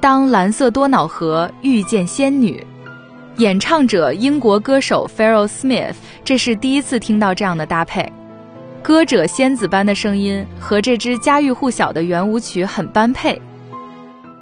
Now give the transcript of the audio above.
当蓝色多瑙河遇见仙女。演唱者英国歌手 Pharoah Smith， 这是第一次听到这样的搭配。歌者仙子般的声音和这支家喻户晓的圆舞曲很般配。